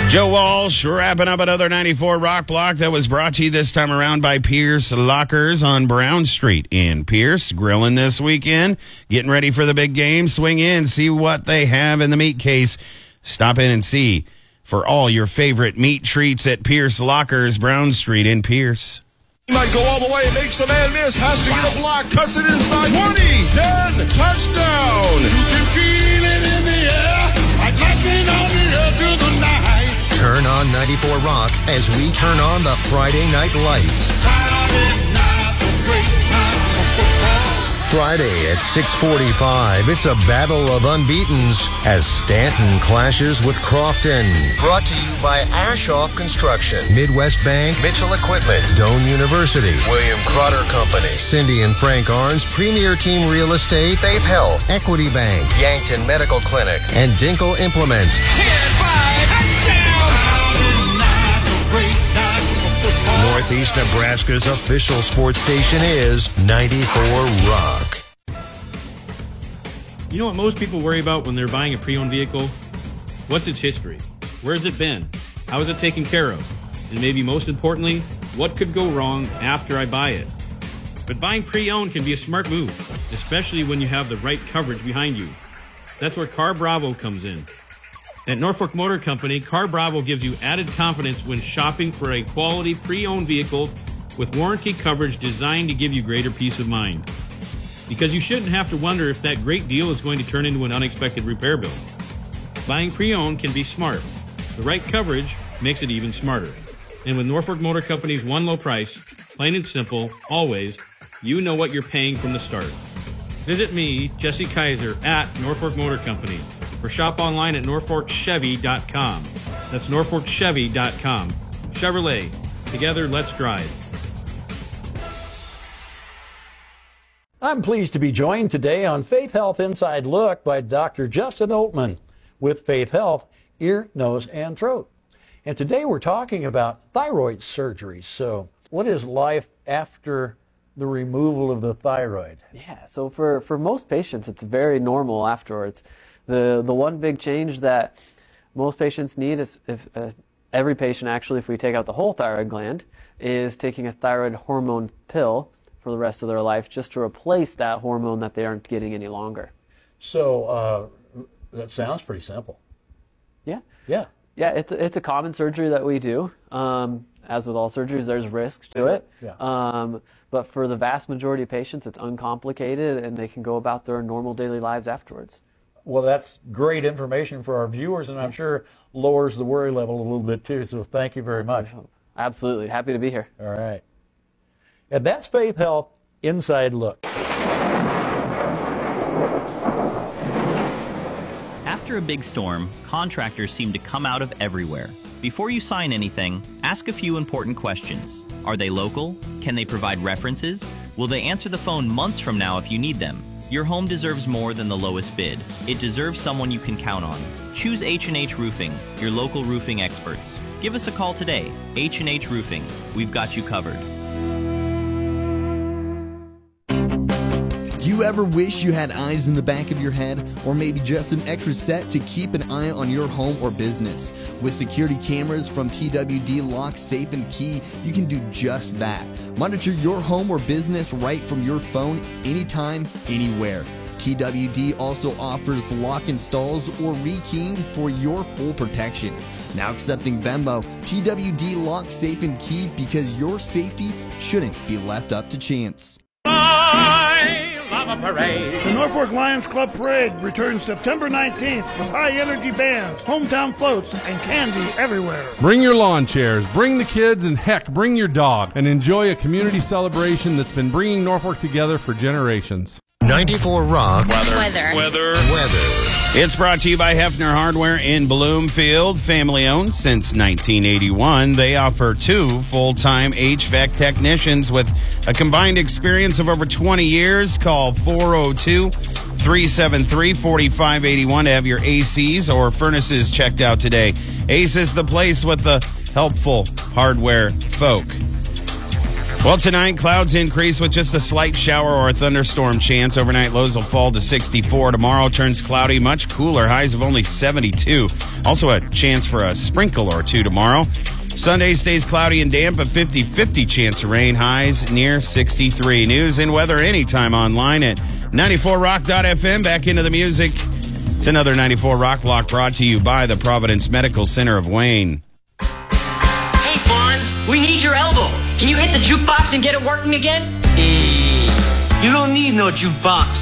Joe Walsh wrapping up another 94 Rock Block that was brought to you this time around by Pierce Lockers on Brown Street in Pierce. Grilling this weekend, getting ready for the big game. Swing in, see what they have in the meat case. Stop in and see for all your favorite meat treats at Pierce Lockers, Brown Street in Pierce. He might go all the way, makes a man miss, has to get a block, cuts it inside, 20, 10, touchdown! You can feel it in the air, like lightning on the edge of the night. Turn on 94 Rock as we turn on the Friday night lights. Friday at 6:45, it's a battle of unbeatens as Stanton clashes with Crofton. Brought to you by Ashoff Construction, Midwest Bank, Mitchell Equipment, Doane University, William Crotter Company, Cindy and Frank Arns, Premier Team Real Estate, Faith Health, Equity Bank, Yankton Medical Clinic, and Dinkle Implement. 10-5, touchdown! Northeast Nebraska's official sports station is 94 Rock. You know what most people worry about when they're buying a pre-owned vehicle? What's its history? Where's it been? How is it taken care of? And maybe most importantly, what could go wrong after I buy it? But buying pre-owned can be a smart move, especially when you have the right coverage behind you. That's where Car Bravo comes in. At Norfolk Motor Company, Car Bravo gives you added confidence when shopping for a quality pre-owned vehicle with warranty coverage designed to give you greater peace of mind. Because you shouldn't have to wonder if that great deal is going to turn into an unexpected repair bill. Buying pre-owned can be smart. The right coverage makes it even smarter. And with Norfolk Motor Company's one low price, plain and simple, always, you know what you're paying from the start. Visit me, Jesse Kaiser, at Norfolk Motor Company, or shop online at NorfolkChevy.com. That's NorfolkChevy.com. Chevrolet. Together, let's drive. I'm pleased to be joined today on Faith Health Inside Look by Dr. Justin Oltman with Faith Health, Ear, Nose, and Throat. And today we're talking about thyroid surgery. So what is life after the removal of the thyroid? Yeah, so for most patients, it's very normal afterwards. The one big change that most patients need is, if every patient actually, if we take out the whole thyroid gland, is taking a thyroid hormone pill for the rest of their life just to replace that hormone that they aren't getting any longer. So that sounds pretty simple. Yeah. Yeah. Yeah, it's a common surgery that we do. As with all surgeries, there's risks to it. Yeah. But for the vast majority of patients, it's uncomplicated and they can go about their normal daily lives afterwards. Well, that's great information for our viewers, and I'm sure lowers the worry level a little bit too, so thank you very much. Absolutely. Happy to be here. All right. And that's Faith Health Inside Look. After a big storm, contractors seem to come out of everywhere. Before you sign anything, ask a few important questions. Are they local? Can they provide references? Will they answer the phone months from now if you need them? Your home deserves more than the lowest bid. It deserves someone you can count on. Choose H&H Roofing, your local roofing experts. Give us a call today. H&H Roofing. We've got you covered. Do you ever wish you had eyes in the back of your head, or maybe just an extra set to keep an eye on your home or business? With security cameras from TWD Lock, Safe & Key, you can do just that. Monitor your home or business right from your phone, anytime, anywhere. TWD also offers lock installs or rekeying for your full protection. Now accepting Venmo, TWD Lock, Safe & Key, because your safety shouldn't be left up to chance. The Norfolk Lions Club Parade returns September 19th with high-energy bands, hometown floats, and candy everywhere. Bring your lawn chairs, bring the kids, and heck, bring your dog, and enjoy a community celebration that's been bringing Norfolk together for generations. 94 Rock. Weather. It's brought to you by Hefner Hardware in Bloomfield. Family owned since 1981. They offer 2 full-time HVAC technicians with a combined experience of over 20 years. Call 402-373-4581 to have your ACs or furnaces checked out today. Ace is the place with the helpful hardware folk. Well, tonight, clouds increase with just a slight shower or a thunderstorm chance. Overnight lows will fall to 64. Tomorrow turns cloudy, much cooler. Highs of only 72. Also a chance for a sprinkle or two tomorrow. Sunday stays cloudy and damp, a 50-50 chance of rain, highs near 63. News and weather anytime online at 94rock.fm. Back into the music. It's another 94 Rock Block brought to you by the Providence Medical Center of Wayne. Hey, Fonz, we need your elbow. Can you hit the jukebox and get it working again? You don't need no jukebox.